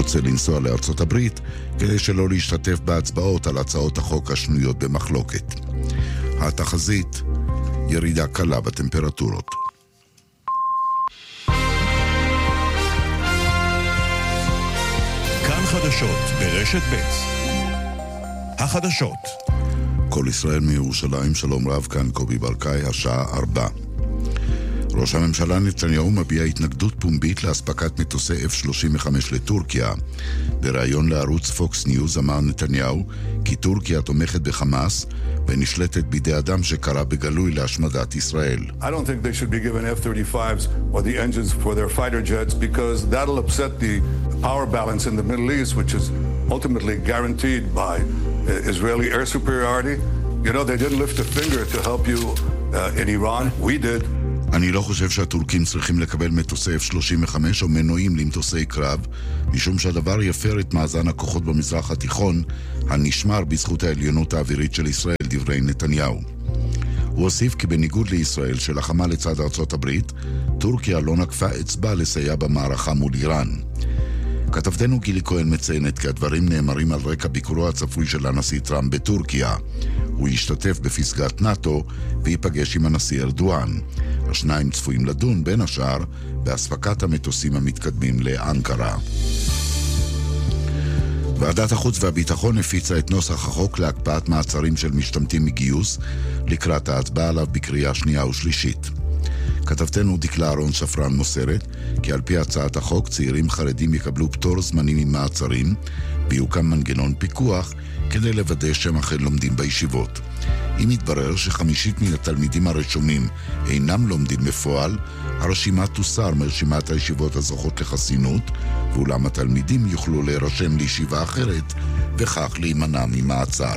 רוצה לנסוע לארצות הברית כדי שלא להשתתף בהצבעות על הצעות החוק השנויות במחלוקת. התחזית, ירידה קלה בטמפרטורות. כאן חדשות ברשת ב'. החדשות. כל ישראל מירושלים, שלום רב, כאן קובי ברקאי, השעה 4. ראש הממשלה נתניהו מביע התנגדות פומבית להספקת מטוסי F-35 לטורקיה. בראיון לערוץ פוקס ניוז אמר נתניהו כי טורקיה תומכת בחמאס ונשלטת בידי אדם שקרא בגלוי להשמדת ישראל. I don't think they should be given F-35s or the engines for their fighter jets because that'll upset the power balance in the Middle East, which is ultimately guaranteed by Israeli air superiority. You know, they didn't lift a finger to help you in Iran. We did. אני לא חושב שהטורקים צריכים לקבל מטוסי F-35 או מנועים למטוסי קרב, משום שהדבר יפר את מאזן הכוחות במזרח התיכון, הנשמר בזכות העליונות האווירית של ישראל, דברי נתניהו. הוא הוסיף כי בניגוד לישראל שלחמה לצד ארצות הברית, טורקיה לא נקפה אצבע לסייע במערכה מול איראן. כתבתנו גילי כהן מציינת כי הדברים נאמרים על רקע ביקורו הצפוי של הנשיא טראמפ בטורקיה. הוא ישתתף בפסגת נאטו ויפגש עם הנשיא ארדואן. השניים צפויים לדון בין השאר בהספקת המטוסים המתקדמים לאנקרה. ועדת החוץ והביטחון הפיצה את נוסח החוק להקפאת מעצרים של משתמטים מגיוס לקראת ההצבעה עליו בקריאה שנייה ושלישית. כתבתנו דקלה אהרון שפרן מוסרת כי על פי הצעת החוק צעירים חרדים יקבלו פטור זמני ממעצרים ויוקם מנגנון פיקוח כדי לוודא שהם אכן לומדים בישיבות. אם יתברר שחמישית מן התלמידים הרשומים אינם לומדים בפועל, הרשימה תוסר מרשימת הישיבות הזוכות לחסינות, ואולם התלמידים יוכלו להירשם לישיבה אחרת וכך להימנע ממעצר.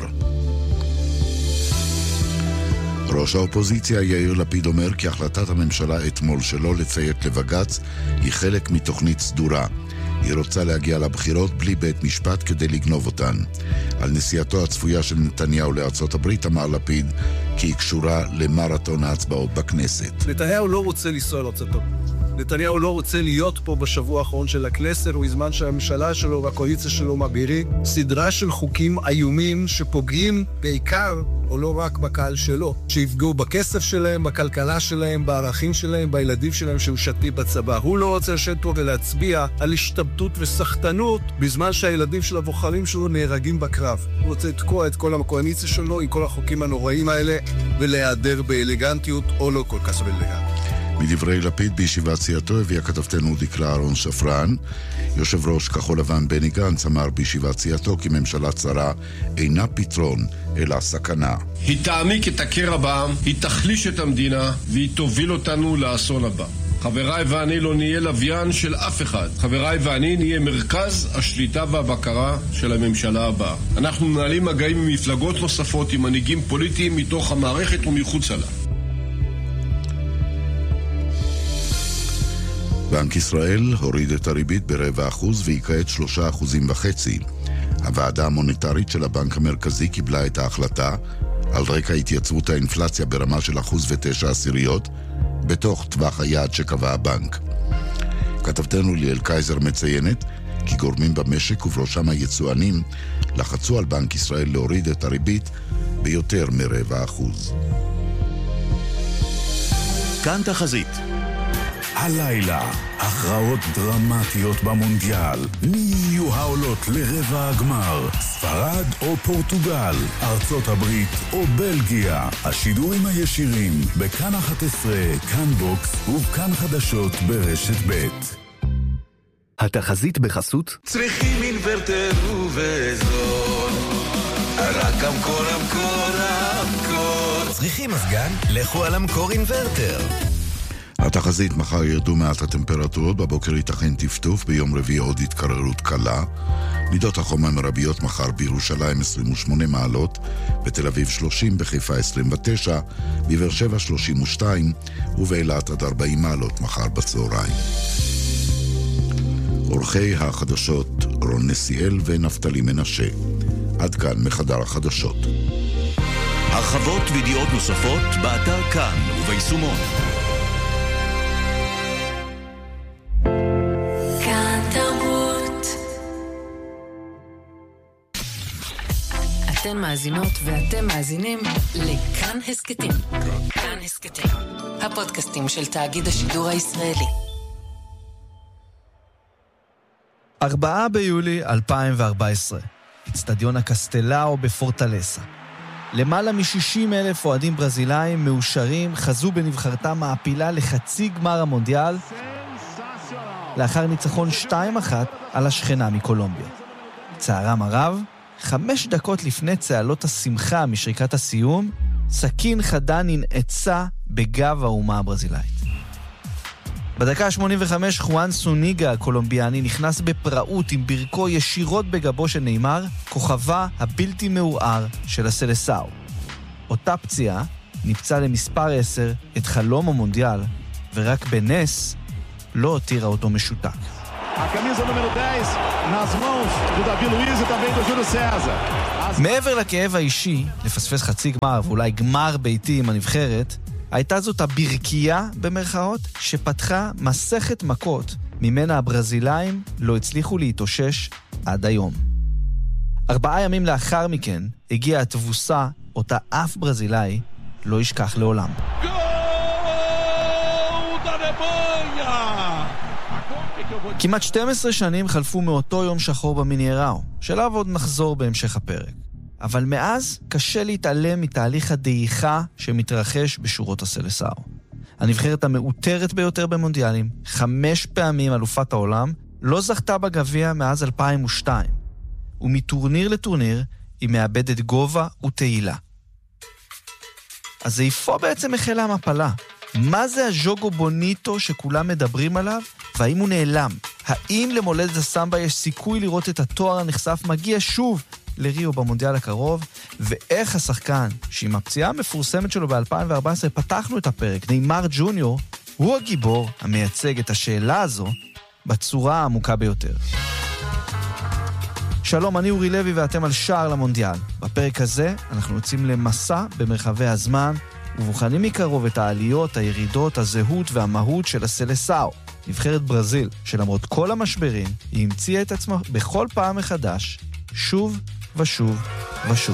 ראש האופוזיציה יאיר לפיד אומר כי החלטת הממשלה אתמול שלא לציית לבג"ץ היא חלק מתוכנית סדורה. היא רוצה להגיע לבחירות בלי בית משפט כדי לגנוב אותן. על נסיעתו הצפויה של נתניהו לארצות הברית אמר לפיד כי היא קשורה למרתון ההצבעות בכנסת. נתניהו לא רוצה לנסוע לארצות הברית. נתניהו לא רוצה להיות פה בשבוע האחרון של הכנסת, ובזמן שהממשלה שלו והקואליציה שלו מעבירים סדרה של חוקים איומים שפוגעים בעיקר, או לא רק בקהל שלו, שיפגעו בכסף שלהם, בכלכלה שלהם, בערכים שלהם, בילדים שלהם שמשרתים בצבא. הוא לא רוצה לשבת פה ולהצביע על השתמטות וסחטנות בזמן שהילדים של הבוחרים שלו נהרגים בקרב. הוא רוצה לתקוע את כל הקואליציה שלו עם כל החוקים הנוראים האלה ולהיעדר באלגנטיות או לא כל כך באלגנטיות. מדברי לפיד בישיבת סיעתו הביאה כתבתנו דקלה אהרון שפרן. יושב ראש כחול לבן בני גנץ אמר בישיבת סיעתו כי ממשלה צרה אינה פתרון אלא סכנה. היא תעמיק את הקרע בעם, היא תחליש את המדינה והיא תוביל אותנו לאסון הבא. חבריי ואני לא נהיה לוויין של אף אחד. חבריי ואני נהיה מרכז השליטה והבקרה של הממשלה הבאה. אנחנו מנהלים מגעים עם מפלגות נוספות, עם מנהיגים פוליטיים מתוך המערכת ומחוצה לה. בנק ישראל הוריד את הריבית ב0.25% והיא כעת 3.5%. הוועדה המוניטרית של הבנק המרכזי קיבלה את ההחלטה על רקע התייצבות האינפלציה ברמה של 1.9% בתוך טווח היעד שקבע הבנק. כתבתנו ליאל קייזר מציינת כי גורמים במשק ובראשם היצואנים לחצו על בנק ישראל להוריד את הריבית ביותר מ0.25%. כאן תחזית. הלילה, הכרעות דרמטיות במונדיאל. מי יהיו העולות לרבע הגמר? ספרד או פורטוגל? ארצות הברית או בלגיה? השידורים הישירים בכאן 11, כאן בוקס ובכאן חדשות ברשת ב'. התחזית בחסות צריכים אינוורטר ובזול, רק אמקור. צריכים מזגן? לכו על אמקור אינוורטר. התחזית, מחר ירדו מעט הטמפרטורות, בבוקר ייתכן טפטוף, ביום רביעי עוד התקררות קלה. מידות החום המרביות מחר בירושלים 28 מעלות, בתל אביב 30, בחיפה 29, בבאר שבע 32 ובאילת עד 40 מעלות מחר בצהריים. עורכי החדשות רון נסיאל ונפתלי מנשה. עד כאן מחדר החדשות. הרחבות וידיעות נוספות באתר כאן וביישומון. אתן מאזינות ואתם מאזינים לכאן הסקטים. כאן הסקטים, הפודקאסטים של תאגיד השידור הישראלי. 4 ביולי 2014, אצטדיון הקסטלאו בפורטלסה. למעלה מ-60,000 אוהדים ברזילאים מאושרים חזו בנבחרתם מעפילה לחצי גמר המונדיאל, לאחר ניצחון 2-1 על השכנה מקולומביה. צערם הרב, 5 דקות לפני צהלות השמחה משריקת הסיום, סכין חדה ננעצה בגב האומה הברזילאית. בדקה 85 חואן סוניגה הקולומביאני נכנס בפראות עם ברכו ישירות בגבו של ניימר, כוכבה הבלתי מעורער של הסלסאו. אותה פציעה נפצע למספר 10 את חלום המונדיאל, ורק בנס לא הותירה אותו משותק. הקמיזה נומר 10 nas mãos do Davi Luiz e também do Júlio César. מעבר לכאב האישי, לפספס חצי גמר ואולי גמר ביתי עם הנבחרת, הייתה זאת הברכייה במרכאות שפתחה מסכת מכות ממנה הברזילאים לא הצליחו להתאושש עד היום. 4 ימים לאחר מכן הגיעה התבוסה אותה אף ברזילאי לא ישכח לעולם. כמעט 12 שנים חלפו מאותו יום שחור במינייראו, שלב עוד נחזור בהמשך הפרק. אבל מאז קשה להתעלם מתהליך הדעיכה שמתרחש בשורות הסלסאו. הנבחרת המאותרת ביותר במונדיאלים, 5 פעמים אלופת העולם, לא זכתה בגביע מאז 2002. ומטורניר לטורניר היא מאבדת גובה ותהילה. אז איפה בעצם החלה המפלה? מה זה הז'וגו בוניטו שכולם מדברים עליו? והאם הוא נעלם? האם למולדת הסמבה יש סיכוי לראות את התואר הנחשף מגיע שוב לריו במונדיאל הקרוב? ואיך השחקן, שעם הפציעה המפורסמת שלו ב-2014 פתחנו את הפרק, ניימר ג'וניור, הוא הגיבור המייצג את השאלה הזו בצורה העמוקה ביותר. שלום, אני אורי לוי ואתם על שער למונדיאל. בפרק הזה אנחנו יוצאים למסע במרחבי הזמן ובוחנים מקרוב את העליות, הירידות, הזהות והמהות של הסלסאו. נבחרת ברזיל, שלמרות כל המשברים, היא המציאה את עצמה בכל פעם מחדש, שוב ושוב ושוב.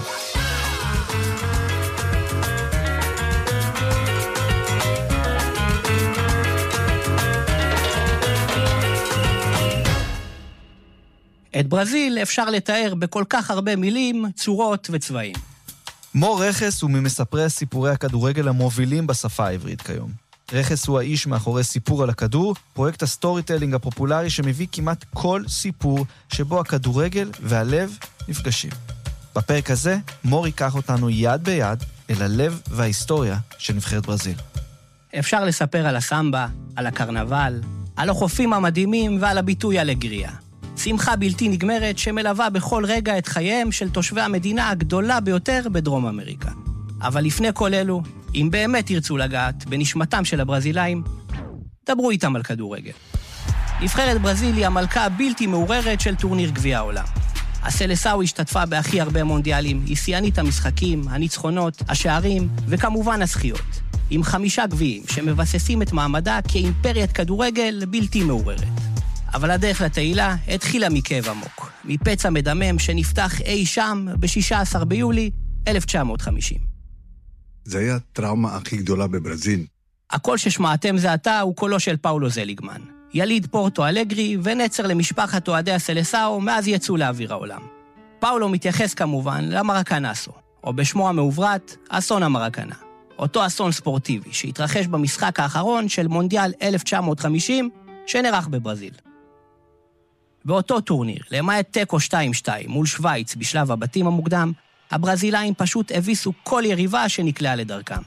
את ברזיל אפשר לתאר בכל כך הרבה מילים, צורות וצבעים. מור רכס הוא ממספרי סיפורי הכדורגל המובילים בשפה העברית כיום. רכס הוא האיש מאחורי סיפור על הכדור, פרויקט הסטורי טלינג הפופולרי שמביא כמעט כל סיפור שבו הכדורגל והלב נפגשים. בפרק הזה, מור ייקח אותנו יד ביד אל הלב וההיסטוריה של נבחרת ברזיל. אפשר לספר על הסמבה, על הקרנבל, על החופים המדהימים ועל הביטוי אלגריה. שמחה בלתי נגמרת שמלווה בכל רגע את חייהם של תושבי המדינה הגדולה ביותר בדרום אמריקה. אבל לפני כל אלו, אם באמת ירצו לגעת בנשמתם של הברזילאים, דברו איתם על כדורגל. נבחרת ברזיל היא המלכה הבלתי מעוררת של טורניר גביע העולם. הסלסאו השתתפה בהכי הרבה מונדיאלים, היא שיאנית המשחקים, הניצחונות, השערים וכמובן הזכיות. עם 5 גביעים שמבססים את מעמדה כאימפריית כדורגל בלתי מעוררת. אבל הדרך לתהילה התחילה מכאב עמוק, מפצע מדמם שנפתח אי שם ב-16 ביולי 1950. זה היה הטראומה הכי גדולה בברזיל. הקול ששמעתם זה עתה הוא קולו של פאולו זליגמן, יליד פורטו אלגרי ונצר למשפחת אוהדי הסלסאו מאז יצאו לאוויר העולם. פאולו מתייחס כמובן למרקנסו, או בשמו המעוברת, אסון המרקנה. אותו אסון ספורטיבי שהתרחש במשחק האחרון של מונדיאל 1950 שנערך בברזיל. באותו טורניר, למעט טקו 2-2 מול שוויץ בשלב הבתים המוקדם, הברזילאים פשוט הביסו כל יריבה שנקלעה לדרכם.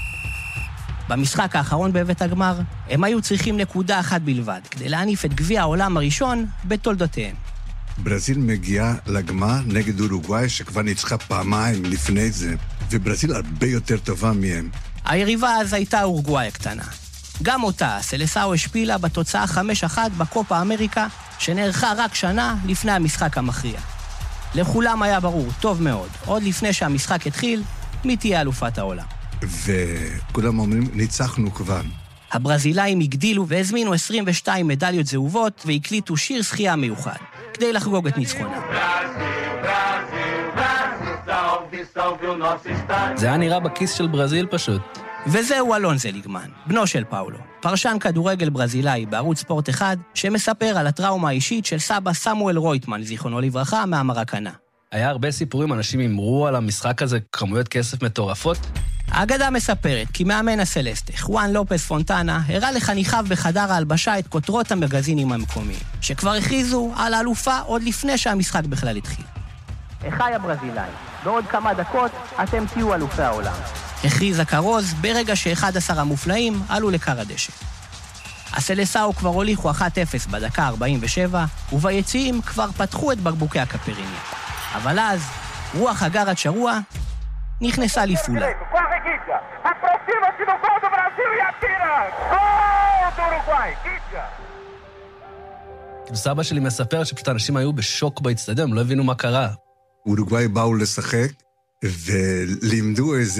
במשחק האחרון בבית הגמר, הם היו צריכים נקודה אחת בלבד, כדי להניף את גביע העולם הראשון בתולדותיהם. ברזיל מגיעה לגמר נגד אורוגוואי שכבר ניצחה פעמיים לפני זה, וברזיל הרבה יותר טובה מהם. היריבה אז הייתה אורוגוואי הקטנה. גם אותה, סלסאו השפילה בתוצאה 5-1 בקופה אמריקה, שנערכה רק שנה לפני המשחק המכריע. לכולם היה ברור, טוב מאוד, עוד לפני שהמשחק התחיל, מי תהיה אלופת העולם. וכולם אומרים, ניצחנו כבר. הברזילאים הגדילו והזמינו 22 מדליות זהובות והקליטו שיר שחייה מיוחד, כדי לחגוג את ניצחונם. זה היה נראה בכיס של ברזיל פשוט. וזהו אלון זליגמן, בנו של פאולו, פרשן כדורגל ברזילאי בערוץ ספורט 1, שמספר על הטראומה האישית של סבא סמואל רויטמן, זיכרונו לברכה, מהמרקנה. היה הרבה סיפורים, אנשים אמרו על המשחק הזה כמויות כסף מטורפות. האגדה מספרת כי מאמן הסלסטה, חואן לופס פונטנה, הראה לחניכיו בחדר ההלבשה את כותרות המגזינים המקומיים, שכבר הכריזו על האלופה עוד לפני שהמשחק בכלל התחיל. אחי הברזילאי, בעוד כמה דקות אתם תהיו אלופי העולם. הכריז הכרוז ברגע ש11 המופלאים עלו לקר הדשא. הסלסאו כבר הוליכו 1-0 בדקה 47, וביציעים כבר פתחו את בקבוקי הקפריניה. אבל אז, רוח הגארד שרוע נכנסה לפעולה. סבא שלי מספר שפשוט אנשים היו בשוק באצטדיון, לא הבינו מה קרה. אורוגוואי באו לשחק, ולימדו איזה